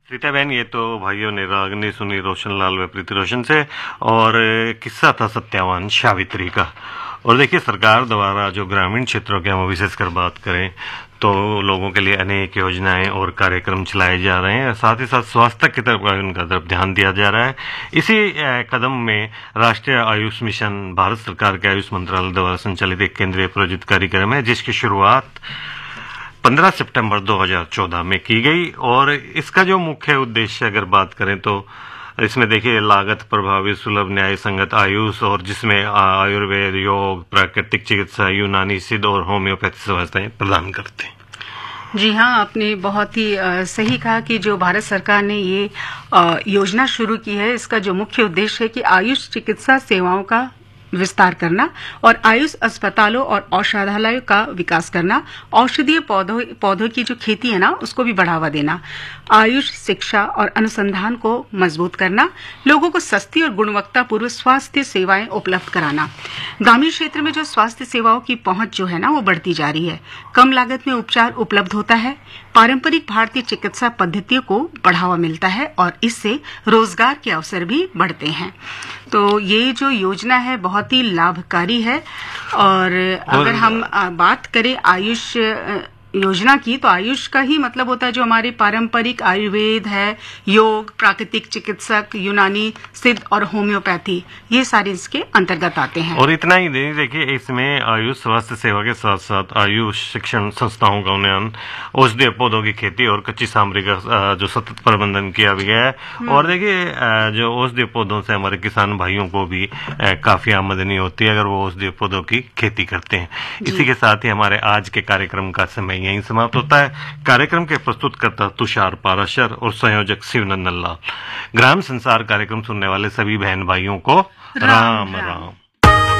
रीता बहन, ये तो भाइयों ने रागनी सुनी रोशनलाल व प्रीति रोशन से, और किस्सा था सत्यावान सावित्री का। और देखिए, सरकार द्वारा जो ग्रामीण क्षेत्रों की हम विशेषकर बात करें तो लोगों के लिए अनेक योजनाएं और कार्यक्रम चलाए जा रहे हैं। साथ ही साथ स्वास्थ्य की तरफ उनका तरफ ध्यान दिया जा रहा है। इसी कदम में राष्ट्रीय आयुष मिशन भारत सरकार के आयुष मंत्रालय द्वारा संचालित एक केंद्रीय प्रायोजित कार्यक्रम है, जिसकी शुरुआत 15 सितंबर 2014 में की गई। और इसका जो मुख्य उद्देश्य अगर बात करें तो इसमें देखिए, लागत प्रभावी, सुलभ, न्याय संगत आयुष, और जिसमें आयुर्वेद, योग, प्राकृतिक चिकित्सा, यूनानी, सिद्ध और होम्योपैथी व्यवस्थाएं प्रदान करते हैं। जी हाँ, आपने बहुत ही सही कहा कि जो भारत सरकार ने ये योजना शुरू की है, इसका जो मुख्य उद्देश्य है कि आयुष चिकित्सा सेवाओं का विस्तार करना और आयुष अस्पतालों और औषधालयों का विकास करना, औषधीय पौधों की जो खेती है ना उसको भी बढ़ावा देना, आयुष शिक्षा और अनुसंधान को मजबूत करना, लोगों को सस्ती और गुणवत्तापूर्ण स्वास्थ्य सेवाएं उपलब्ध कराना। ग्रामीण क्षेत्र में जो स्वास्थ्य सेवाओं की पहुंच जो है ना वो बढ़ती जा रही है, कम लागत में उपचार उपलब्ध होता है, पारंपरिक भारतीय चिकित्सा पद्धतियों को बढ़ावा मिलता है और इससे रोजगार के अवसर भी बढ़ते हैं। तो ये जो योजना है बहुत ही लाभकारी है। और अगर हम बात करें आयुष योजना की, तो आयुष का ही मतलब होता है जो हमारे पारंपरिक आयुर्वेद है, योग, प्राकृतिक चिकित्सक, यूनानी, सिद्ध और होम्योपैथी, ये सारे इसके अंतर्गत आते हैं। और इतना ही नहीं, देखिए इसमें आयुष स्वास्थ्य सेवा के साथ साथ आयुष शिक्षण संस्थाओं का उन्नयन, औषधीय पौधों की खेती और कच्ची सामग्री का जो सतत प्रबंधन किया गया है। और देखिए, जो औषधीय पौधों से हमारे किसान भाइयों को भी काफी आमदनी होती है अगर वो औषधीय पौधों की खेती करते हैं। इसी के साथ ही हमारे आज के कार्यक्रम का समय यहीं समाप्त होता है। कार्यक्रम के प्रस्तुतकर्ता तुषार पाराशर और संयोजक शिवनंदन लाल। ग्राम संसार कार्यक्रम सुनने वाले सभी बहन भाइयों को राम राम।